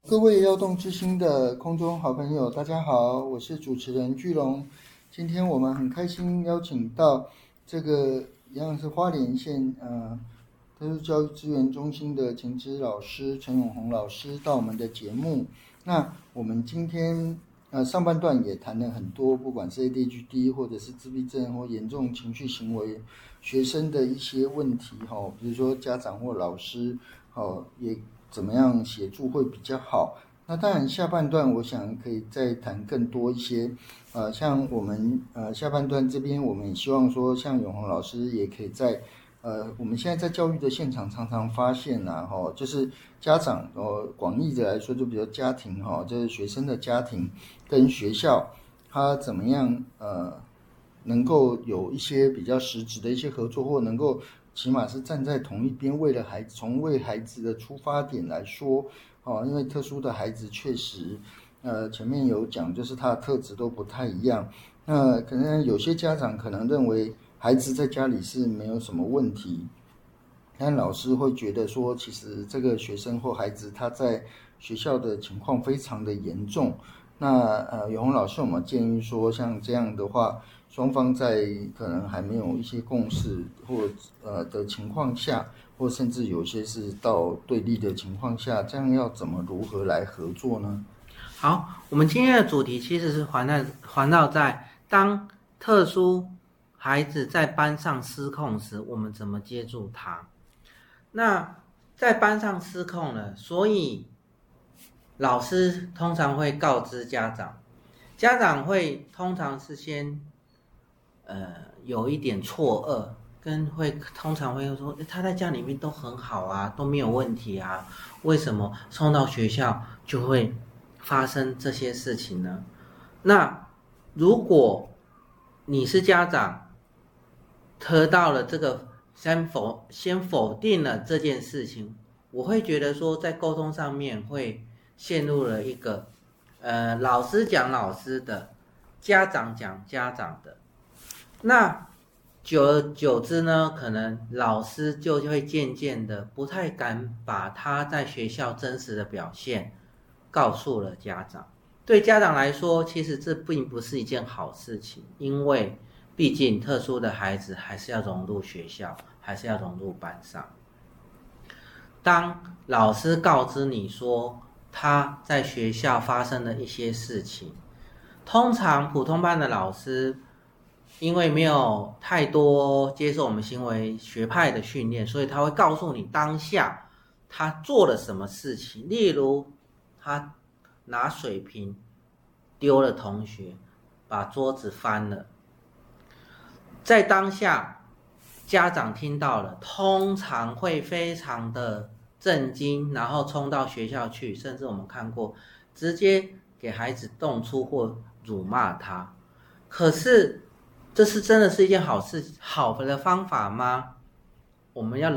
各位要动之星的空中好朋友，大家好，我是主持人巨龙。今天我们很开心邀请到这个一样是花莲县特殊教育资源中心的情职老师陈永宏老师到我们的节目。那我们今天上半段也谈了很多，不管是 ADHD 或者是自闭症或严重情绪行为学生的一些问题比如说家长或老师也怎么样协助会比较好。那当然下半段我想可以再谈更多一些像我们下半段这边我们也希望说像永宏老师也可以在我们现在在教育的现场常常发现就是家长广义的来说就比如家庭就是学生的家庭跟学校他怎么样能够有一些比较实质的一些合作，或能够起码是站在同一边，为了孩子，从为孩子的出发点来说因为特殊的孩子确实前面有讲就是他的特质都不太一样，那可能有些家长可能认为孩子在家里是没有什么问题，但老师会觉得说其实这个学生或孩子他在学校的情况非常的严重。那永宏老师有没有建议说像这样的话，双方在可能还没有一些共识或的情况下，或甚至有些是到对立的情况下，这样要如何来合作呢？ 好，我们今天的主题其实是环绕在当特殊孩子在班上失控时，我们怎么接住他。那在班上失控了，所以老师通常会告知家长，家长会通常是先有一点错愕，通常会说他在家里面都很好啊，都没有问题啊，为什么送到学校就会发生这些事情呢？那如果你是家长，得到了这个先否定了这件事情，我会觉得说在沟通上面会陷入了一个老师讲老师的，家长讲家长的。那久而久之呢，可能老师就会渐渐的不太敢把他在学校真实的表现告诉了家长。对家长来说，其实这并不是一件好事情，因为毕竟特殊的孩子还是要融入学校，还是要融入班上。当老师告知你说他在学校发生的一些事情，通常普通班的老师因为没有太多接受我们行为学派的训练，所以他会告诉你当下他做了什么事情，例如他拿水瓶丢了同学，把桌子翻了。在当下家长听到了，通常会非常的震惊，然后冲到学校去，甚至我们看过直接给孩子动粗或辱骂他。可是这是真的是一件好的方法吗？我们要